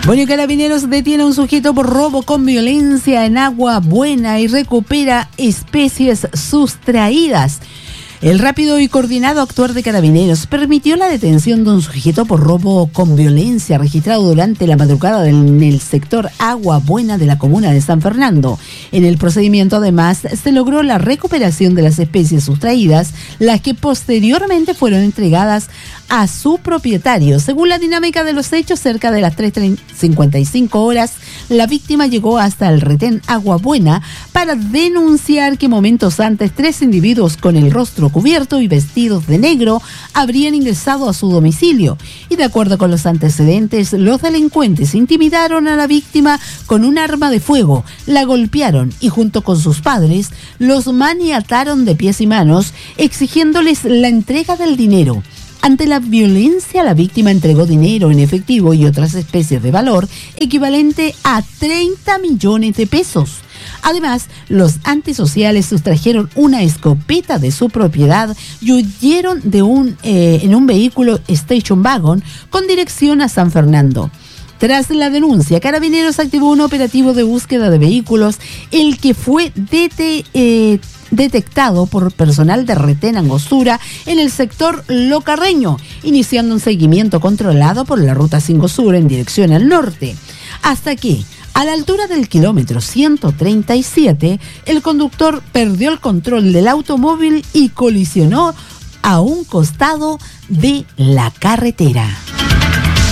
Bueno, Carabineros detiene a un sujeto por robo con violencia en Agua Buena y recupera especies sustraídas. El rápido y coordinado actuar de Carabineros permitió la detención de un sujeto por robo con violencia registrado durante la madrugada en el sector Agua Buena de la comuna de San Fernando. En el procedimiento, además, se logró la recuperación de las especies sustraídas, las que posteriormente fueron entregadas a su propietario. Según la dinámica de los hechos, cerca de las 3:55 horas, la víctima llegó hasta el retén Agua Buena para denunciar que momentos antes 3 individuos con el rostro cubierto y vestidos de negro habrían ingresado a su domicilio. Y de acuerdo con los antecedentes, los delincuentes intimidaron a la víctima con un arma de fuego, la golpearon y junto con sus padres los maniataron de pies y manos, exigiéndoles la entrega del dinero. Ante la violencia, la víctima entregó dinero en efectivo y otras especies de valor equivalente a 30 millones de pesos. Además, los antisociales sustrajeron una escopeta de su propiedad y huyeron en un vehículo Station Wagon con dirección a San Fernando. Tras la denuncia, Carabineros activó un operativo de búsqueda de vehículos, el que fue detectado por personal de retén Angostura en el sector Locarreño, iniciando un seguimiento controlado por la ruta 5 Sur en dirección al norte, hasta que, a la altura del kilómetro 137, el conductor perdió el control del automóvil y colisionó a un costado de la carretera.